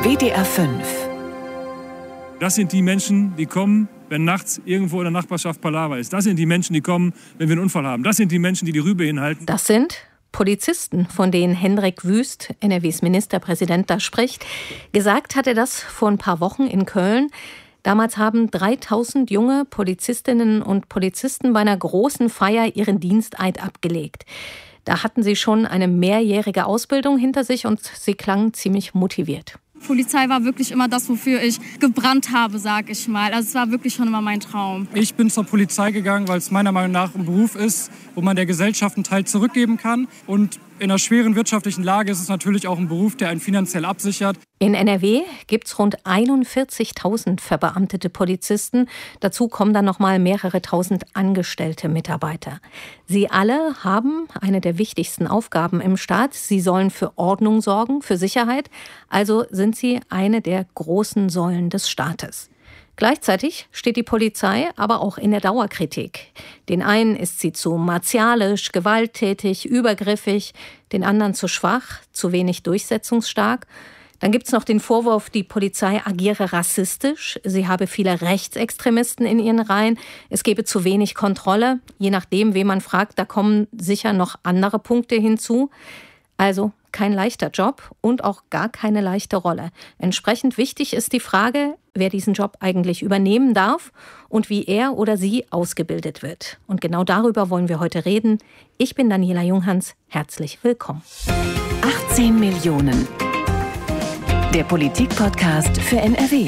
WDR 5. Das sind die Menschen, die kommen, wenn nachts irgendwo in der Nachbarschaft Palaver ist. Das sind die Menschen, die kommen, wenn wir einen Unfall haben. Das sind die Menschen, die die Rübe hinhalten. Das sind Polizisten, von denen Hendrik Wüst, NRWs Ministerpräsident, da spricht. Gesagt hat er das vor ein paar Wochen in Köln. Damals haben 3000 junge Polizistinnen und Polizisten bei einer großen Feier ihren Diensteid abgelegt. Da hatten sie schon eine mehrjährige Ausbildung hinter sich und sie klangen ziemlich motiviert. Polizei war wirklich immer das, wofür ich gebrannt habe, sag ich mal. Also es war wirklich schon immer mein Traum. Ich bin zur Polizei gegangen, weil es meiner Meinung nach ein Beruf ist, wo man der Gesellschaft einen Teil zurückgeben kann. Und in einer schweren wirtschaftlichen Lage ist es natürlich auch ein Beruf, der einen finanziell absichert. In NRW gibt es rund 41.000 verbeamtete Polizisten. Dazu kommen dann noch mal mehrere tausend angestellte Mitarbeiter. Sie alle haben eine der wichtigsten Aufgaben im Staat. Sie sollen für Ordnung sorgen, für Sicherheit. Also sind sie eine der großen Säulen des Staates. Gleichzeitig steht die Polizei aber auch in der Dauerkritik. Den einen ist sie zu martialisch, gewalttätig, übergriffig, den anderen zu schwach, zu wenig durchsetzungsstark. Dann gibt es noch den Vorwurf, die Polizei agiere rassistisch, sie habe viele Rechtsextremisten in ihren Reihen, es gebe zu wenig Kontrolle. Je nachdem, wen man fragt, da kommen sicher noch andere Punkte hinzu. Also kein leichter Job und auch gar keine leichte Rolle. Entsprechend wichtig ist die Frage, wer diesen Job eigentlich übernehmen darf und wie er oder sie ausgebildet wird. Und genau darüber wollen wir heute reden. Ich bin Daniela Junghans. Herzlich willkommen. 18 Millionen. Der Politik-Podcast für NRW.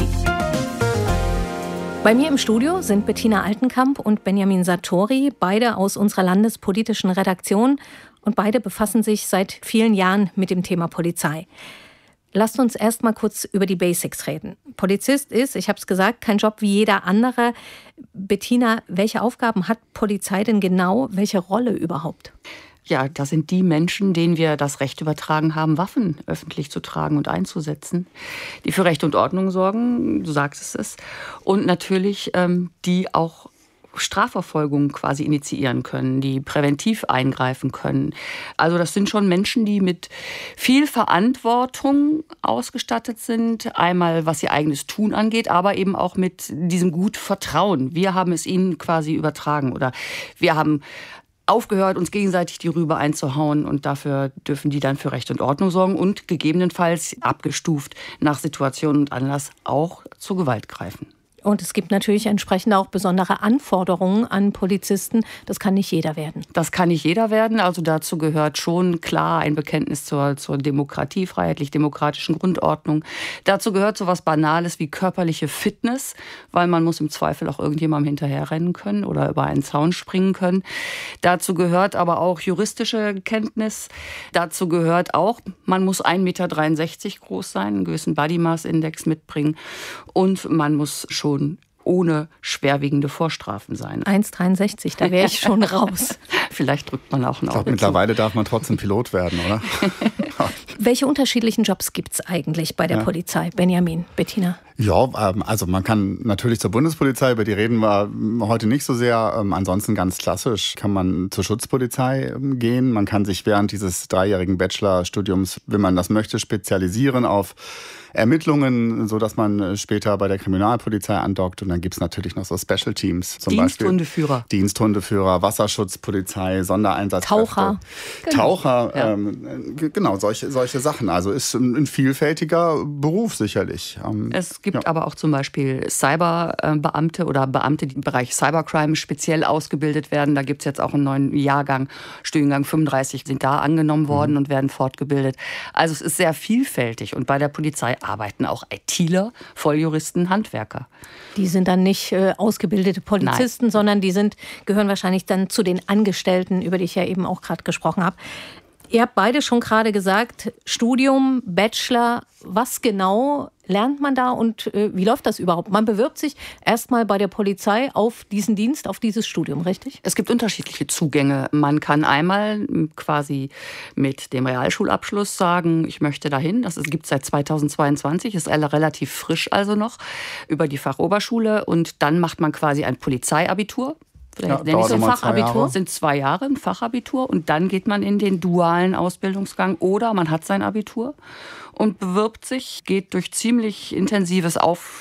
Bei mir im Studio sind Bettina Altenkamp und Benjamin Sartori, beide aus unserer landespolitischen Redaktion. Und beide befassen sich seit vielen Jahren mit dem Thema Polizei. Lasst uns erst mal kurz über die Basics reden. Polizist ist, ich habe es gesagt, kein Job wie jeder andere. Bettina, welche Aufgaben hat Polizei denn genau? Welche Rolle überhaupt? Ja, das sind die Menschen, denen wir das Recht übertragen haben, Waffen öffentlich zu tragen und einzusetzen, die für Recht und Ordnung sorgen, du sagst es, und natürlich die auch Strafverfolgung quasi initiieren können, die präventiv eingreifen können. Also das sind schon Menschen, die mit viel Verantwortung ausgestattet sind. Einmal was ihr eigenes Tun angeht, aber eben auch mit diesem Gut Vertrauen. Wir haben es ihnen quasi übertragen oder wir haben aufgehört, uns gegenseitig die Rübe einzuhauen und dafür dürfen die dann für Recht und Ordnung sorgen und gegebenenfalls abgestuft nach Situation und Anlass auch zur Gewalt greifen. Und es gibt natürlich entsprechend auch besondere Anforderungen an Polizisten. Das kann nicht jeder werden. Das kann nicht jeder werden. Also dazu gehört schon klar ein Bekenntnis zur Demokratie, freiheitlich-demokratischen Grundordnung. Dazu gehört so was Banales wie körperliche Fitness, weil man muss im Zweifel auch irgendjemandem hinterherrennen können oder über einen Zaun springen können. Dazu gehört aber auch juristische Kenntnis. Dazu gehört auch, man muss 1,63 Meter groß sein, einen gewissen Body Mass Index mitbringen und man muss schon ohne schwerwiegende Vorstrafen sein. 1,63, da wäre ich schon raus. Vielleicht drückt man auch ein Auge. Ich glaube, mittlerweile darf man trotzdem Pilot werden, oder? Welche unterschiedlichen Jobs gibt es eigentlich bei der Polizei? Benjamin, Bettina? Ja, also man kann natürlich zur Bundespolizei, über die reden wir heute nicht so sehr. Ansonsten ganz klassisch kann man zur Schutzpolizei gehen. Man kann sich während dieses 3-jährigen Bachelorstudiums, wenn man das möchte, spezialisieren auf Ermittlungen, sodass man später bei der Kriminalpolizei andockt. Und dann gibt es natürlich noch so Special Teams. Zum Diensthundeführer. Beispiel Diensthundeführer, Wasserschutzpolizei, Sondereinsatzkräfte. Taucher. Taucher, ja. Genau, solche Sachen. Also ist ein vielfältiger Beruf sicherlich. Es gibt aber auch zum Beispiel Cyberbeamte oder Beamte, die im Bereich Cybercrime speziell ausgebildet werden. Da gibt es jetzt auch einen neuen Jahrgang, Studiengang 35 sind da angenommen worden und werden fortgebildet. Also es ist sehr vielfältig und bei der Polizei arbeiten auch ITler, Volljuristen, Handwerker. Die sind dann nicht ausgebildete Polizisten, sondern die gehören wahrscheinlich dann zu den Angestellten, über die ich ja eben auch gerade gesprochen habe. Ihr habt beide schon gerade gesagt, Studium, Bachelor, was genau lernt man da und wie läuft das überhaupt? Man bewirbt sich erstmal bei der Polizei auf diesen Dienst, auf dieses Studium, richtig? Es gibt unterschiedliche Zugänge. Man kann einmal quasi mit dem Realschulabschluss sagen, ich möchte dahin. Das gibt es seit 2022, ist relativ frisch also noch, über die Fachoberschule. Und dann macht man quasi ein Polizeiabitur. Nenne ich so ein Fachabitur. Sind 2 Jahre ein Fachabitur und dann geht man in den dualen Ausbildungsgang oder man hat sein Abitur und bewirbt sich, geht durch ziemlich intensives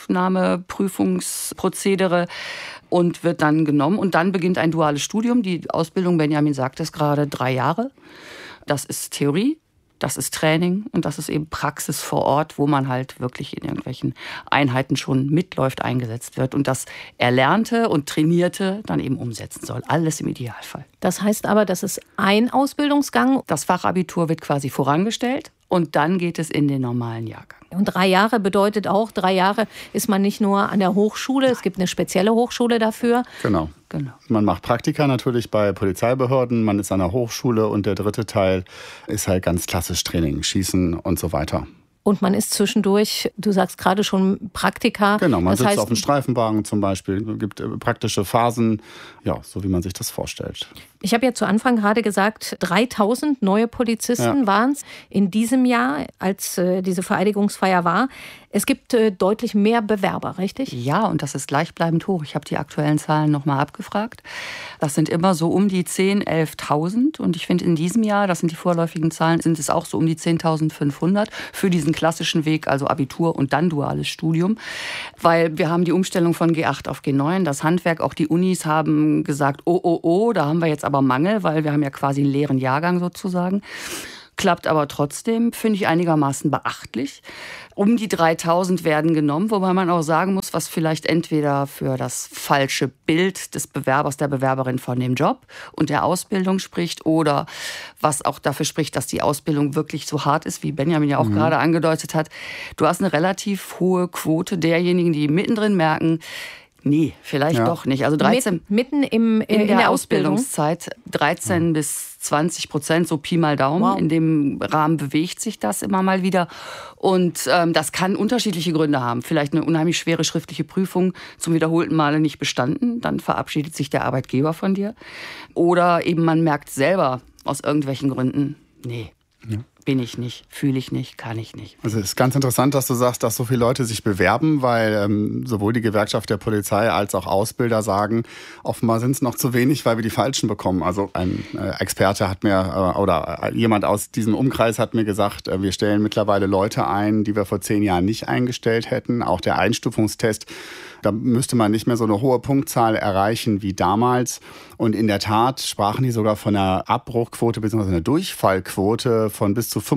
Aufnahmeprüfungsprozedere und wird dann genommen. Und dann beginnt ein duales Studium. Die Ausbildung, Benjamin sagt es gerade, 3 Jahre. Das ist Theorie. Das ist Training und das ist eben Praxis vor Ort, wo man halt wirklich in irgendwelchen Einheiten schon mitläuft, eingesetzt wird und das Erlernte und Trainierte dann eben umsetzen soll. Alles im Idealfall. Das heißt aber, das ist ein Ausbildungsgang. Das Fachabitur wird quasi vorangestellt und dann geht es in den normalen Jahrgang. Und 3 Jahre bedeutet auch, 3 Jahre ist man nicht nur an der Hochschule, es gibt eine spezielle Hochschule dafür. Genau. Man macht Praktika natürlich bei Polizeibehörden, man ist an der Hochschule und der 3. Teil ist halt ganz klassisch Training, Schießen und so weiter. Und man ist zwischendurch, du sagst gerade schon Praktika. Genau, man sitzt auf dem Streifenwagen zum Beispiel, es gibt praktische Phasen, ja, so wie man sich das vorstellt. Ich habe ja zu Anfang gerade gesagt, 3000 neue Polizisten waren es in diesem Jahr, als diese Vereidigungsfeier war. Es gibt deutlich mehr Bewerber, richtig? Ja, und das ist gleichbleibend hoch. Ich habe die aktuellen Zahlen nochmal abgefragt. Das sind immer so um die 10.000, 11.000. Und ich finde in diesem Jahr, das sind die vorläufigen Zahlen, sind es auch so um die 10.500 für diesen klassischen Weg, also Abitur und dann duales Studium. Weil wir haben die Umstellung von G8 auf G9. Das Handwerk, auch die Unis haben gesagt, oh, da haben wir jetzt aber Mangel, weil wir haben ja quasi einen leeren Jahrgang sozusagen. Klappt aber trotzdem, finde ich einigermaßen beachtlich. Um die 3000 werden genommen, wobei man auch sagen muss, was vielleicht entweder für das falsche Bild des Bewerbers, der Bewerberin von dem Job und der Ausbildung spricht oder was auch dafür spricht, dass die Ausbildung wirklich so hart ist, wie Benjamin ja auch gerade angedeutet hat. Du hast eine relativ hohe Quote derjenigen, die mittendrin merken, nee, vielleicht doch nicht. Also 13 mitten in der Ausbildungszeit 13 bis 20%, so Pi mal Daumen. Wow. In dem Rahmen bewegt sich das immer mal wieder. Und das kann unterschiedliche Gründe haben. Vielleicht eine unheimlich schwere schriftliche Prüfung zum wiederholten Male nicht bestanden. Dann verabschiedet sich der Arbeitgeber von dir. Oder eben man merkt selber aus irgendwelchen Gründen, nee. Ja. Bin ich nicht, fühle ich nicht, kann ich nicht. Also es ist ganz interessant, dass du sagst, dass so viele Leute sich bewerben, weil sowohl die Gewerkschaft der Polizei als auch Ausbilder sagen, offenbar sind es noch zu wenig, weil wir die Falschen bekommen. Also ein Experte hat mir oder jemand aus diesem Umkreis hat mir gesagt, wir stellen mittlerweile Leute ein, die wir vor 10 Jahren nicht eingestellt hätten. Auch der Einstufungstest, da müsste man nicht mehr so eine hohe Punktzahl erreichen wie damals. Und in der Tat sprachen die sogar von einer Abbruchquote bzw. einer Durchfallquote von bis zu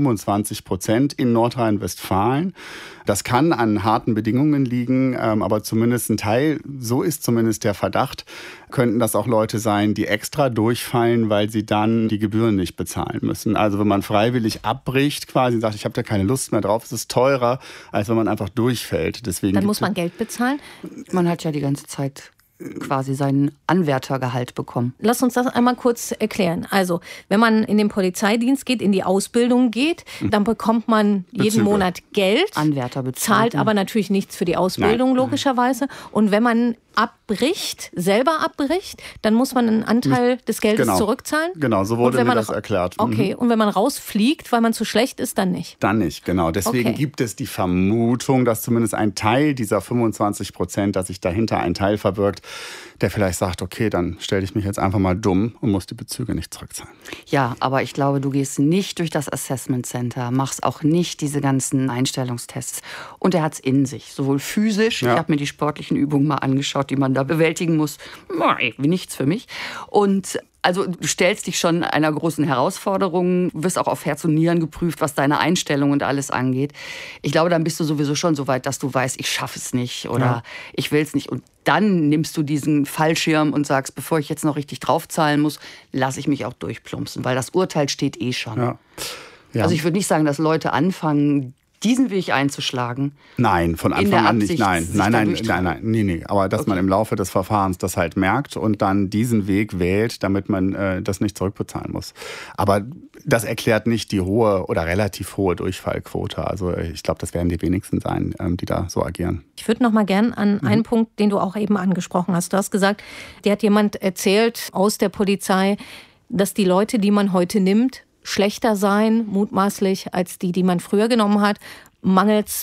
25% in Nordrhein-Westfalen. Das kann an harten Bedingungen liegen, aber zumindest ein Teil, so ist zumindest der Verdacht, könnten das auch Leute sein, die extra durchfallen, weil sie dann die Gebühren nicht bezahlen müssen. Also wenn man freiwillig abbricht quasi und sagt, ich habe da keine Lust mehr drauf, ist es teurer, als wenn man einfach durchfällt. Deswegen dann muss man Geld bezahlen? Man hat ja die ganze Zeit quasi seinen Anwärtergehalt bekommen. Lass uns das einmal kurz erklären. Also, wenn man in den Polizeidienst geht, in die Ausbildung geht, dann bekommt man jeden Monat Geld, Anwärterbezahlt, zahlt aber natürlich nichts für die Ausbildung, logischerweise. Und wenn man selber abbricht, dann muss man einen Anteil des Geldes zurückzahlen. Genau, so wurde mir das erklärt. Okay, und wenn man rausfliegt, weil man zu schlecht ist, dann nicht? Dann nicht, genau. Deswegen gibt es die Vermutung, dass zumindest ein Teil dieser 25%, dass sich dahinter ein Teil verbirgt, der vielleicht sagt, okay, dann stelle ich mich jetzt einfach mal dumm und muss die Bezüge nicht zurückzahlen. Ja, aber ich glaube, du gehst nicht durch das Assessment Center, machst auch nicht diese ganzen Einstellungstests. Und er hat es in sich, sowohl physisch, ich habe mir die sportlichen Übungen mal angeschaut, die man da bewältigen muss, wie nichts für mich. Und also du stellst dich schon einer großen Herausforderung, wirst auch auf Herz und Nieren geprüft, was deine Einstellung und alles angeht. Ich glaube, dann bist du sowieso schon so weit, dass du weißt, ich schaffe es nicht oder ich will es nicht. Und dann nimmst du diesen Fallschirm und sagst, bevor ich jetzt noch richtig draufzahlen muss, lasse ich mich auch durchplumpsen, weil das Urteil steht eh schon. Ja. Also ich würde nicht sagen, dass Leute anfangen, diesen Weg einzuschlagen. Nein, von Anfang an nicht. Nein. Aber dass man im Laufe des Verfahrens das halt merkt und dann diesen Weg wählt, damit man das nicht zurückbezahlen muss. Aber das erklärt nicht die hohe oder relativ hohe Durchfallquote. Also ich glaube, das werden die wenigsten sein, die da so agieren. Ich würde noch mal gern an einen Punkt, den du auch eben angesprochen hast. Du hast gesagt, dir hat jemand erzählt aus der Polizei, dass die Leute, die man heute nimmt, schlechter sein, mutmaßlich, als die man früher genommen hat, mangels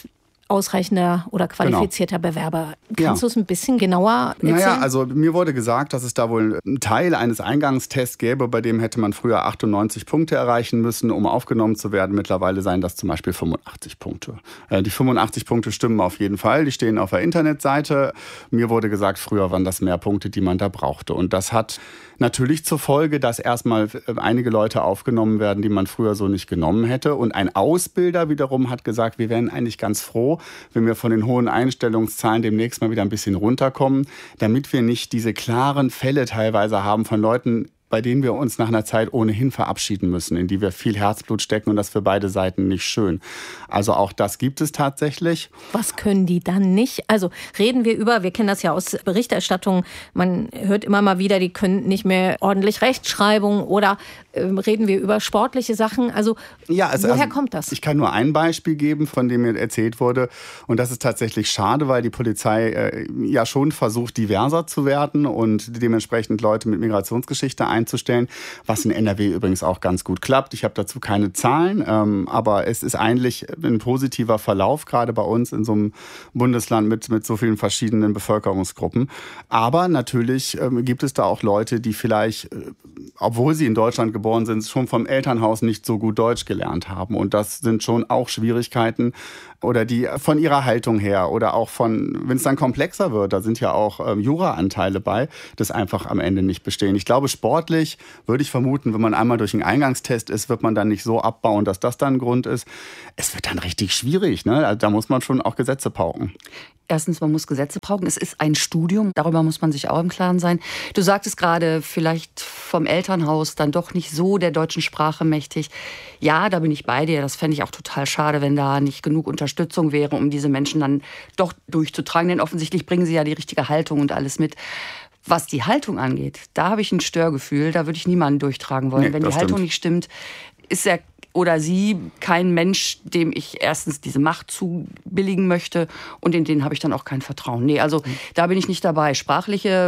ausreichender oder qualifizierter Bewerber. Kannst du es ein bisschen genauer erzählen? Naja, also mir wurde gesagt, dass es da wohl einen Teil eines Eingangstests gäbe, bei dem hätte man früher 98 Punkte erreichen müssen, um aufgenommen zu werden. Mittlerweile seien das zum Beispiel 85 Punkte. Die 85 Punkte stimmen auf jeden Fall, die stehen auf der Internetseite. Mir wurde gesagt, früher waren das mehr Punkte, die man da brauchte. Und das hat natürlich zur Folge, dass erstmal einige Leute aufgenommen werden, die man früher so nicht genommen hätte. Und ein Ausbilder wiederum hat gesagt, wir wären eigentlich ganz froh, wenn wir von den hohen Einstellungszahlen demnächst mal wieder ein bisschen runterkommen, damit wir nicht diese klaren Fälle teilweise haben von Leuten, bei denen wir uns nach einer Zeit ohnehin verabschieden müssen, in die wir viel Herzblut stecken und das für beide Seiten nicht schön. Also auch das gibt es tatsächlich. Was können die dann nicht? Also reden wir kennen das ja aus Berichterstattung, man hört immer mal wieder, die können nicht mehr ordentlich Rechtschreibung oder reden wir über sportliche Sachen? Also woher kommt das? Ich kann nur ein Beispiel geben, von dem mir erzählt wurde und das ist tatsächlich schade, weil die Polizei ja schon versucht, diverser zu werden und dementsprechend Leute mit Migrationsgeschichte einzustellen, was in NRW übrigens auch ganz gut klappt. Ich habe dazu keine Zahlen, aber es ist eigentlich ein positiver Verlauf, gerade bei uns in so einem Bundesland mit so vielen verschiedenen Bevölkerungsgruppen. Aber natürlich gibt es da auch Leute, die vielleicht, obwohl sie in Deutschland geboren sind, schon vom Elternhaus nicht so gut Deutsch gelernt haben. Und das sind schon auch Schwierigkeiten oder die von ihrer Haltung her oder auch wenn es dann komplexer wird, da sind ja auch Jura-Anteile bei, das einfach am Ende nicht bestehen. Ich glaube, sportlich würde ich vermuten, wenn man einmal durch einen Eingangstest ist, wird man dann nicht so abbauen, dass das dann ein Grund ist. Es wird dann richtig schwierig, ne? Also da muss man schon auch Gesetze pauken. Erstens, man muss Gesetze pauken. Es ist ein Studium, darüber muss man sich auch im Klaren sein. Du sagtest gerade, vielleicht vom Elternhaus dann doch nicht so der deutschen Sprache mächtig. Ja, da bin ich bei dir. Das fände ich auch total schade, wenn da nicht genug Unterstützung wäre, um diese Menschen dann doch durchzutragen. Denn offensichtlich bringen sie ja die richtige Haltung und alles mit. Was die Haltung angeht, da habe ich ein Störgefühl. Da würde ich niemanden durchtragen wollen. Wenn die Haltung nicht stimmt, ist er oder sie kein Mensch, dem ich erstens diese Macht zubilligen möchte und in den habe ich dann auch kein Vertrauen. Nee, also da bin ich nicht dabei. Sprachliche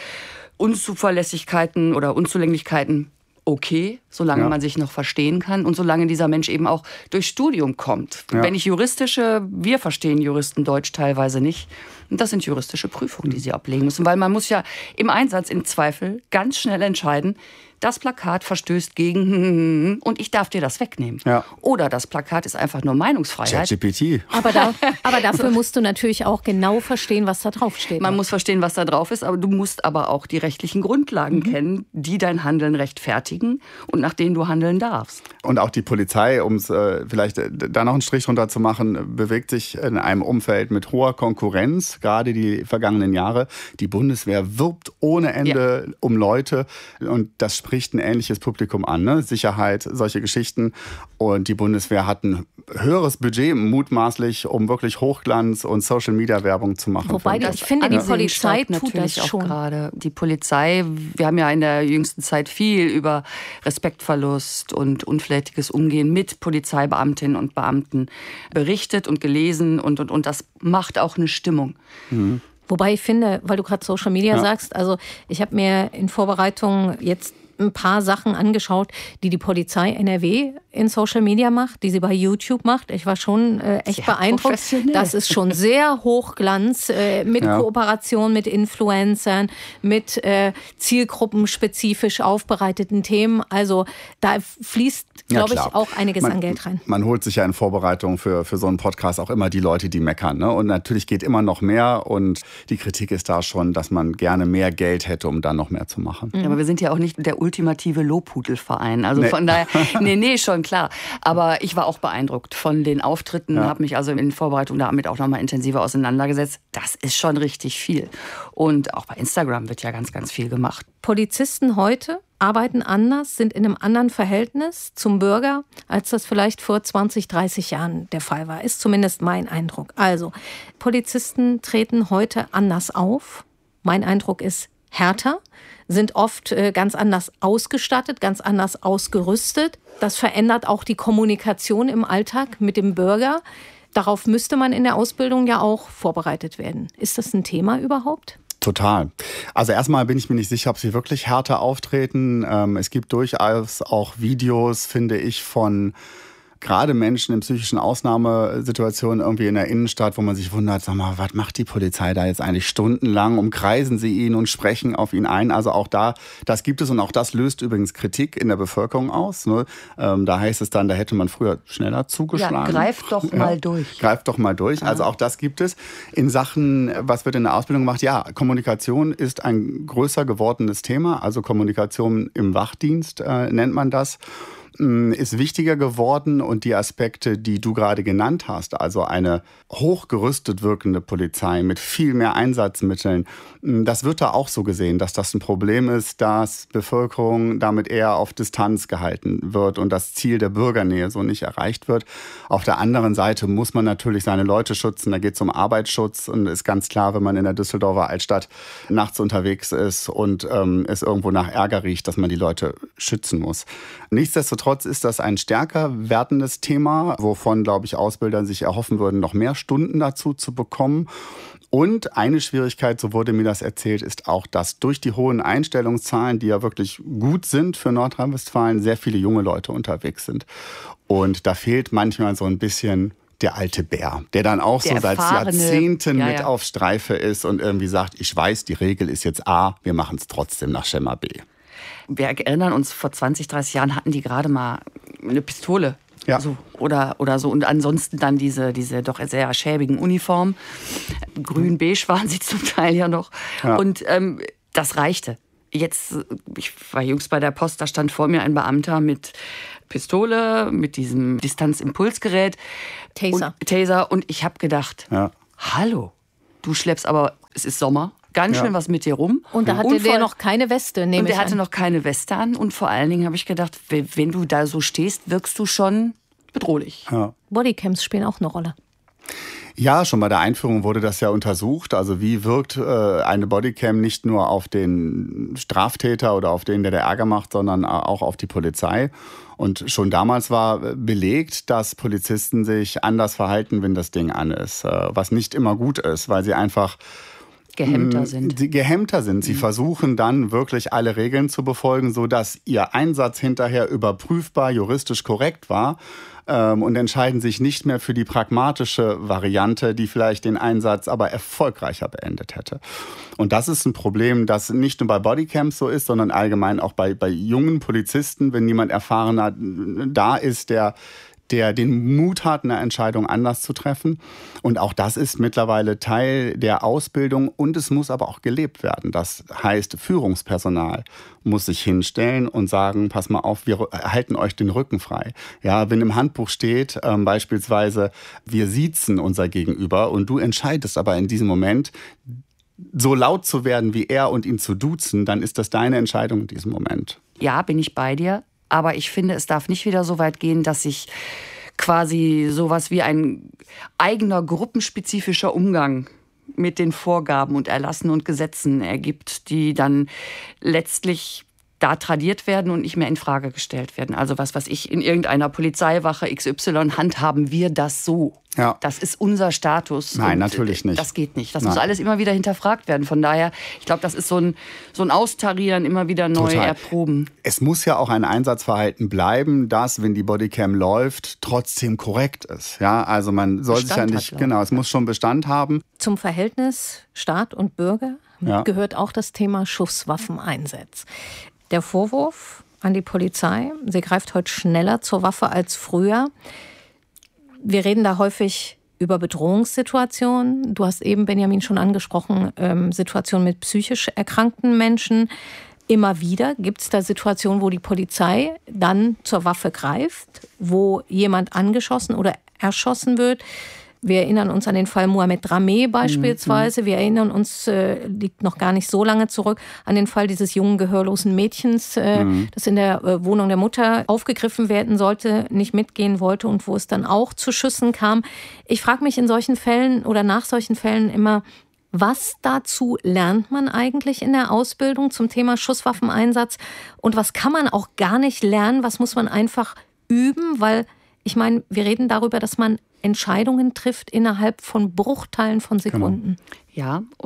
Unzuverlässigkeiten oder Unzulänglichkeiten, okay, solange man sich noch verstehen kann und solange dieser Mensch eben auch durch Studium kommt. Ja. Wenn ich wir verstehen Juristen Deutsch teilweise nicht. Und das sind juristische Prüfungen, die sie ablegen müssen. Weil man muss ja im Einsatz im Zweifel ganz schnell entscheiden, das Plakat verstößt gegen und ich darf dir das wegnehmen. Ja. Oder das Plakat ist einfach nur Meinungsfreiheit. ChatGPT. Aber dafür musst du natürlich auch genau verstehen, was da drauf steht. Man muss verstehen, was da drauf ist, aber du musst aber auch die rechtlichen Grundlagen kennen, die dein Handeln rechtfertigen und nach denen du handeln darfst. Und auch die Polizei, um es vielleicht da noch einen Strich runter zu machen, bewegt sich in einem Umfeld mit hoher Konkurrenz, gerade die vergangenen Jahre. Die Bundeswehr wirbt ohne Ende um Leute und das spricht ein ähnliches Publikum an, ne? Sicherheit, solche Geschichten. Und die Bundeswehr hat ein höheres Budget, mutmaßlich, um wirklich Hochglanz- und Social-Media-Werbung zu machen. Wobei, ich finde, die Polizei tut das schon. Gerade. Die Polizei, wir haben ja in der jüngsten Zeit viel über Respektverlust und unflätiges Umgehen mit Polizeibeamtinnen und Beamten berichtet und gelesen und das macht auch eine Stimmung. Mhm. Wobei ich finde, weil du gerade Social Media sagst, also ich habe mir in Vorbereitung jetzt ein paar Sachen angeschaut, die Polizei NRW in Social Media macht, die sie bei YouTube macht. Ich war schon echt beeindruckt. Das ist schon sehr Hochglanz mit Kooperation mit Influencern, mit zielgruppenspezifisch aufbereiteten Themen. Also da fließt, glaube ich, auch einiges an Geld rein. Man holt sich ja in Vorbereitung für so einen Podcast auch immer die Leute, die meckern. Ne? Und natürlich geht immer noch mehr und die Kritik ist da schon, dass man gerne mehr Geld hätte, um dann noch mehr zu machen. Ja, aber wir sind ja auch nicht der ultimative Lobhudelverein. Also von daher, nee, schon klar. Aber ich war auch beeindruckt von den Auftritten, habe mich also in Vorbereitung damit auch nochmal intensiver auseinandergesetzt. Das ist schon richtig viel. Und auch bei Instagram wird ja ganz, ganz viel gemacht. Polizisten heute arbeiten anders, sind in einem anderen Verhältnis zum Bürger, als das vielleicht vor 20, 30 Jahren der Fall war. Ist zumindest mein Eindruck. Also, Polizisten treten heute anders auf. Mein Eindruck ist härter, sind oft ganz anders ausgestattet, ganz anders ausgerüstet. Das verändert auch die Kommunikation im Alltag mit dem Bürger. Darauf müsste man in der Ausbildung ja auch vorbereitet werden. Ist das ein Thema überhaupt? Total. Also erstmal bin ich mir nicht sicher, ob sie wirklich härter auftreten. Es gibt durchaus auch Videos, finde ich, von gerade Menschen in psychischen Ausnahmesituationen irgendwie in der Innenstadt, wo man sich wundert, sag mal, was macht die Polizei da jetzt eigentlich stundenlang? Umkreisen sie ihn und sprechen auf ihn ein? Also auch das gibt es und auch das löst übrigens Kritik in der Bevölkerung aus. Ne? Da heißt es dann, da hätte man früher schneller zugeschlagen. Ja, greift doch mal durch. Greift doch mal durch. Also auch das gibt es. In Sachen, was wird in der Ausbildung gemacht? Ja, Kommunikation ist ein größer gewordenes Thema. Also Kommunikation im Wachdienst nennt man das. Ist wichtiger geworden und die Aspekte, die du gerade genannt hast, also eine hochgerüstet wirkende Polizei mit viel mehr Einsatzmitteln, das wird da auch so gesehen, dass das ein Problem ist, dass Bevölkerung damit eher auf Distanz gehalten wird und das Ziel der Bürgernähe so nicht erreicht wird. Auf der anderen Seite muss man natürlich seine Leute schützen, da geht es um Arbeitsschutz und ist ganz klar, wenn man in der Düsseldorfer Altstadt nachts unterwegs ist und es irgendwo nach Ärger riecht, dass man die Leute schützen muss. Nichtsdestotrotz ist das ein stärker werdendes Thema, wovon, glaube ich, Ausbilder sich erhoffen würden, noch mehr Stunden dazu zu bekommen. Und eine Schwierigkeit, so wurde mir das erzählt, ist auch, dass durch die hohen Einstellungszahlen, die ja wirklich gut sind für Nordrhein-Westfalen, sehr viele junge Leute unterwegs sind. Und da fehlt manchmal so ein bisschen der alte Bär, der dann auch so seit Jahrzehnten mit auf Streife ist und irgendwie sagt, ich weiß, die Regel ist jetzt A, wir machen es trotzdem nach Schema B. Wir erinnern uns, vor 20, 30 Jahren hatten die gerade mal eine Pistole. Ja. So, oder so. Und ansonsten dann diese doch sehr schäbigen Uniformen. Grün-beige waren sie zum Teil ja noch. Ja. Und das reichte. Jetzt, ich war jüngst bei der Post, da stand vor mir ein Beamter mit Pistole, mit diesem Distanzimpulsgerät. Taser. Und ich habe gedacht, hallo, du schleppst aber, es ist Sommer. Ganz schön was mit dir rum. Und da hatte der noch keine Weste, nehme ich an. Und der hatte noch keine Weste an. Und vor allen Dingen habe ich gedacht, wenn du da so stehst, wirkst du schon bedrohlich. Ja. Bodycams spielen auch eine Rolle. Ja, schon bei der Einführung wurde das ja untersucht. Also wie wirkt eine Bodycam nicht nur auf den Straftäter oder auf den, der Ärger macht, sondern auch auf die Polizei. Und schon damals war belegt, dass Polizisten sich anders verhalten, wenn das Ding an ist. Was nicht immer gut ist, weil sie einfach gehemmter sind. Sie versuchen dann wirklich alle Regeln zu befolgen, sodass ihr Einsatz hinterher überprüfbar, juristisch korrekt war und entscheiden sich nicht mehr für die pragmatische Variante, die vielleicht den Einsatz aber erfolgreicher beendet hätte. Und das ist ein Problem, das nicht nur bei Bodycams so ist, sondern allgemein auch bei jungen Polizisten, wenn jemand erfahrener da ist, der den Mut hat, eine Entscheidung anders zu treffen. Und auch das ist mittlerweile Teil der Ausbildung und es muss aber auch gelebt werden. Das heißt, Führungspersonal muss sich hinstellen und sagen, pass mal auf, wir halten euch den Rücken frei. Ja, wenn im Handbuch steht, beispielsweise, wir siezen unser Gegenüber und du entscheidest aber in diesem Moment, so laut zu werden wie er und ihn zu duzen, dann ist das deine Entscheidung in diesem Moment. Ja, bin ich bei dir. Aber ich finde, es darf nicht wieder so weit gehen, dass sich quasi sowas wie ein eigener gruppenspezifischer Umgang mit den Vorgaben und Erlassen und Gesetzen ergibt, die dann letztlich da tradiert werden und nicht mehr in Frage gestellt werden. Also was weiß ich, in irgendeiner Polizeiwache XY handhaben wir das so. Ja. Das ist unser Status. Nein, natürlich nicht. Das geht nicht. Das muss alles immer wieder hinterfragt werden. Von daher, ich glaube, das ist so ein Austarieren, immer wieder neu erproben. Es muss ja auch ein Einsatzverhalten bleiben, das, wenn die Bodycam läuft, trotzdem korrekt ist. Ja, also man soll sich ja nicht, es muss schon Bestand haben. Zum Verhältnis Staat und Bürger gehört auch das Thema Schusswaffeneinsatz. Der Vorwurf an die Polizei, sie greift heute schneller zur Waffe als früher. Wir reden da häufig über Bedrohungssituationen. Du hast eben, Benjamin, schon angesprochen, Situationen mit psychisch erkrankten Menschen. Immer wieder gibt es da Situationen, wo die Polizei dann zur Waffe greift, wo jemand angeschossen oder erschossen wird. Wir erinnern uns an den Fall Mohamed Drameh beispielsweise. Wir erinnern uns, liegt noch gar nicht so lange zurück, an den Fall dieses jungen, gehörlosen Mädchens, das in der Wohnung der Mutter aufgegriffen werden sollte, nicht mitgehen wollte und wo es dann auch zu Schüssen kam. Ich frage mich in solchen Fällen oder nach solchen Fällen immer, was dazu lernt man eigentlich in der Ausbildung zum Thema Schusswaffeneinsatz? Und was kann man auch gar nicht lernen? Was muss man einfach üben? Weil, ich meine, wir reden darüber, dass man Entscheidungen trifft innerhalb von Bruchteilen von Sekunden. Ja, und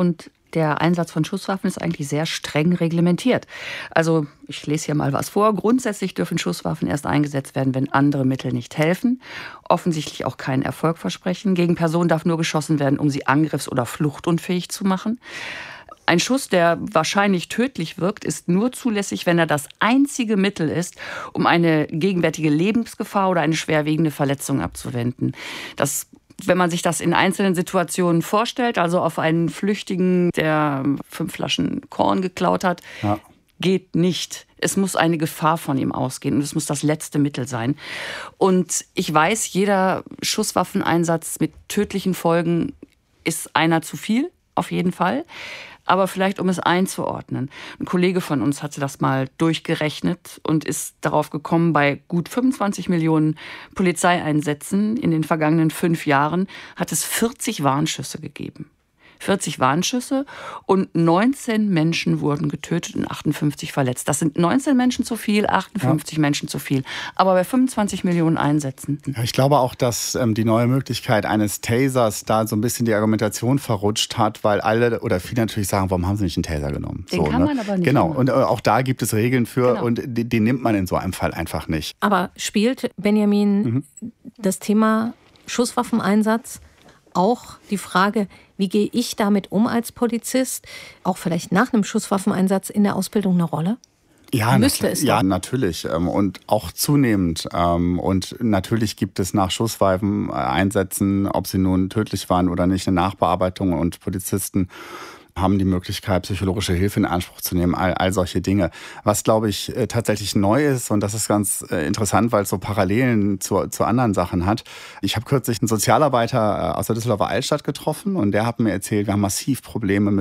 Der Einsatz von Schusswaffen ist eigentlich sehr streng reglementiert. Also ich lese hier mal was vor. Grundsätzlich dürfen Schusswaffen erst eingesetzt werden, wenn andere Mittel nicht helfen, offensichtlich auch keinen Erfolg versprechen. Gegen Personen darf nur geschossen werden, um sie angriffs- oder fluchtunfähig zu machen. Ein Schuss, der wahrscheinlich tödlich wirkt, ist nur zulässig, wenn er das einzige Mittel ist, um eine gegenwärtige Lebensgefahr oder eine schwerwiegende Verletzung abzuwenden. Wenn man sich das in einzelnen Situationen vorstellt, also auf einen Flüchtigen, der 5 Flaschen Korn geklaut hat, geht nicht. Es muss eine Gefahr von ihm ausgehen und es muss das letzte Mittel sein. Und ich weiß, jeder Schusswaffeneinsatz mit tödlichen Folgen ist einer zu viel, auf jeden Fall. Aber vielleicht, um es einzuordnen. Ein Kollege von uns hatte das mal durchgerechnet und ist darauf gekommen, bei gut 25 Millionen Polizeieinsätzen in den vergangenen 5 Jahren hat es 40 Warnschüsse gegeben. 40 Warnschüsse und 19 Menschen wurden getötet und 58 verletzt. Das sind 19 Menschen zu viel, 58 Menschen zu viel. Aber bei 25 Millionen Einsätzen. Ja, ich glaube auch, dass die neue Möglichkeit eines Tasers da so ein bisschen die Argumentation verrutscht hat, weil alle oder viele natürlich sagen, warum haben sie nicht einen Taser genommen? Den kann man aber nicht. Genau, und auch da gibt es Regeln für und den nimmt man in so einem Fall einfach nicht. Aber spielt, Benjamin, das Thema Schusswaffeneinsatz auch die Frage, wie gehe ich damit um als Polizist, auch vielleicht nach einem Schusswaffeneinsatz in der Ausbildung eine Rolle? Ja, müsste es doch. Ja, natürlich. Und auch zunehmend. Und natürlich gibt es nach Schusswaffeneinsätzen, ob sie nun tödlich waren oder nicht, eine Nachbearbeitung. Und Polizisten haben die Möglichkeit, psychologische Hilfe in Anspruch zu nehmen, all solche Dinge. Was, glaube ich, tatsächlich neu ist, und das ist ganz interessant, weil es so Parallelen zu anderen Sachen hat. Ich habe kürzlich einen Sozialarbeiter aus der Düsseldorfer Altstadt getroffen und der hat mir erzählt, wir haben massiv Probleme mit